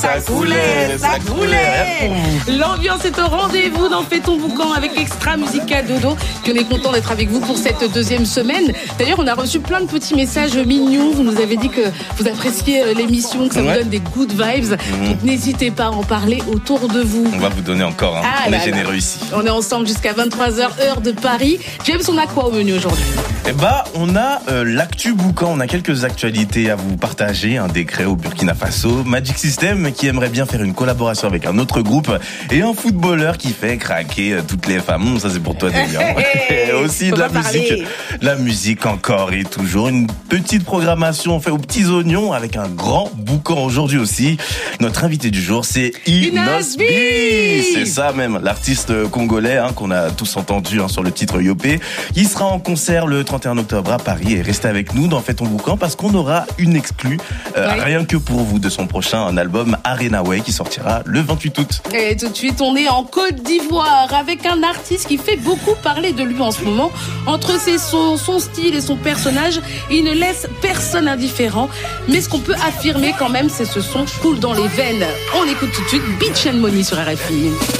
ça coulait. L'ambiance est au rendez-vous dans Fais ton boucan avec Extra Musica Dodo. Puis on est content d'être avec vous pour cette deuxième semaine. D'ailleurs, on a reçu plein de petits messages mignons. Vous nous avez dit que vous appréciez l'émission, que ça vous donne des good vibes. Donc n'hésitez pas à en parler autour de vous. On va vous donner encore, on est généreux ici. On est ensemble jusqu'à 23h, heure de Paris. James, on a quoi au menu aujourd'hui? On a l'actu boucan. On a quelques actualités à vous partager. Un décret au Burkina Faso, Magic System qui aimerait bien faire une collaboration avec un autre groupe et un footballeur qui fait craquer toutes les femmes. Ça, c'est pour toi, Delia. Et aussi de la musique. La musique encore et toujours. Une petite programmation faite aux petits oignons avec un grand boucan aujourd'hui aussi. Notre invité du jour, c'est Inos B. C'est ça même, l'artiste congolais qu'on a tous entendu sur le titre Yopé. Il sera en concert le 31 octobre à Paris et restez avec nous dans Fais ton boucan parce qu'on aura une exclue rien que pour vous de son prochain album Arena Way qui sortira le 28 août. Et tout de suite, on est en Côte d'Ivoire avec un artiste qui fait beaucoup parler de lui en ce moment. Entre son style et son personnage, il ne laisse personne indifférent. Mais ce qu'on peut affirmer quand même, c'est ce son coule dans les veines. On écoute tout de suite Beach and Money sur RFI.